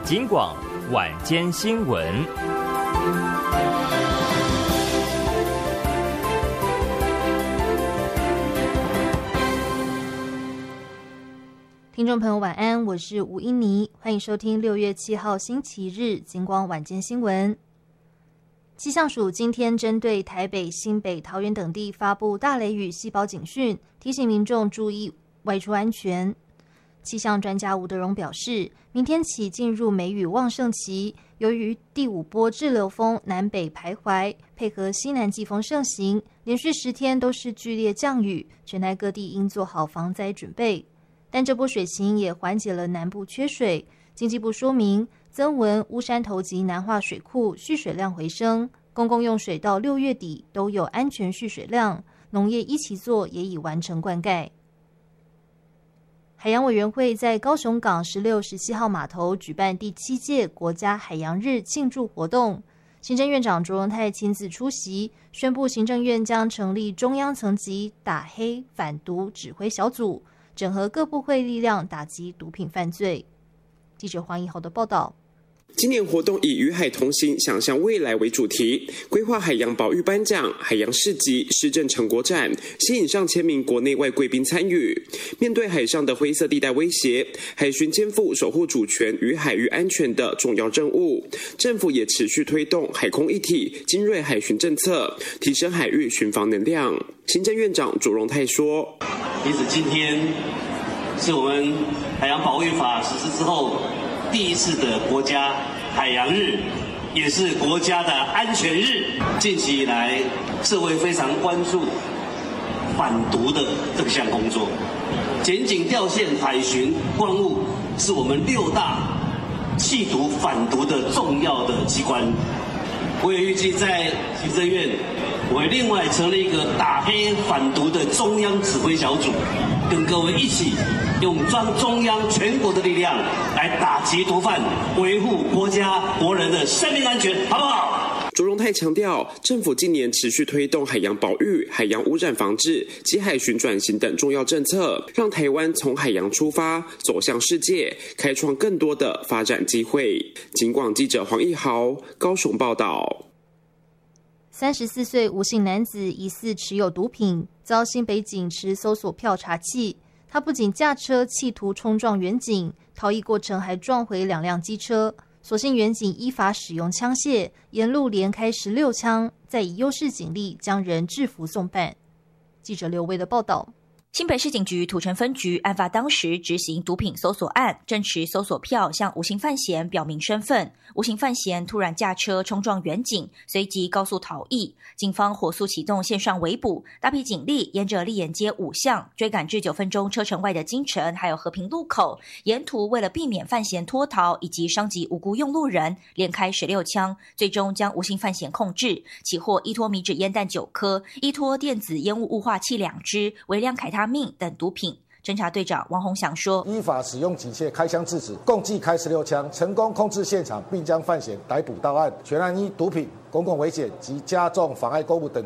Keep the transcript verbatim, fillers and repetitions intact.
警广晚间新闻。 听众朋友晚安，我是吴英妮，欢迎收听六月七号星期日警广晚间新闻。气象署今天针对台北、新北、桃园等地发布大雷雨细胞警讯，提醒民众注意外出安全。气象专家吴德荣表示，明天起进入梅雨旺盛期，由于第五波滞留锋南北徘徊，配合西南季风盛行，连续十天都是剧烈降雨，全台各地应做好防灾准备。但这波水情也缓解了南部缺水。经济部说明，增文、乌山头及南化水库蓄水量回升，公共用水到六月底都有安全蓄水量，农业一起做也已完成灌溉。海洋委员会在高雄港十六、十七号码头举办第七届国家海洋日庆祝活动，行政院长卓荣泰亲自出席，宣布行政院将成立中央层级打黑反毒指挥小组，整合各部会力量打击毒品犯罪。记者黄怡豪的报道。 今年活动以与海同行，想象未来为主题，规划海洋保育颁奖、海洋市集、施政成果展，吸引上千名国内外贵宾参与。面对海上的灰色地带威胁，海巡肩负守护主权与海域安全的重要任务，政府也持续推动海空一体、精锐海巡政策，提升海域巡防能量。行政院长卓荣泰说：“ 因此，今天是我们海洋保育法实施之后第一次的国家海洋日，也是国家的安全日。近期以来，社会非常关注反毒的这项工作。检警、调线、海巡、关务是我们六大缉毒反毒的重要的机关。我也预计在行政院，我会另外成立一个打黑反毒的中央指挥小组，跟各位一起用中中央全国的力量来打击毒贩，维护国家国人的生命安全，好不好？” 卓荣泰强调，政府近年持续推动海洋保育、海洋污染防治及海巡转型等重要政策，让台湾从海洋出发，走向世界，开创更多的发展机会。警广记者黄义豪高雄报道。 三十四岁吴姓男子疑似持有毒品，遭新北警持搜索票查缉。他不仅驾车企图冲撞远警，逃逸过程还撞回两辆机车。所幸远警依法使用枪械，沿路连开十六枪，再以优势警力将人制服送办。记者刘威的报道。 新北市警局土城分局案发当时执行毒品搜索案，正持搜索票向无形犯嫌表明身份。无形犯嫌突然驾车冲撞远警，随即高速逃逸。警方火速启动线上围捕，大批警力沿着立岩街五巷追赶至九分钟车程外的金城还有和平路口，沿途为了避免犯嫌脱逃以及伤及无辜用路人，连开十六枪，最终将无形犯嫌控制，起获依托米脂烟弹九颗、依托电子烟雾雾化器两支、微量凯他命等毒品。侦查队长王宏祥说：“ 依法使用警械开枪制止，共计开十六枪，成功控制现场，并将犯嫌逮捕到案。全案依毒品、公共危险及加重妨碍公务等